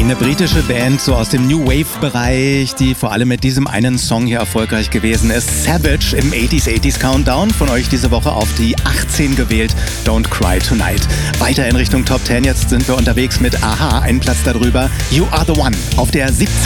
Eine britische Band, so aus dem New Wave-Bereich, die vor allem mit diesem einen Song hier erfolgreich gewesen ist. Savage im 80s Countdown, von euch diese Woche auf die 18 gewählt. Don't Cry Tonight. Weiter in Richtung Top 10, jetzt sind wir unterwegs mit Aha, einen Platz darüber. You Are The One auf der 17.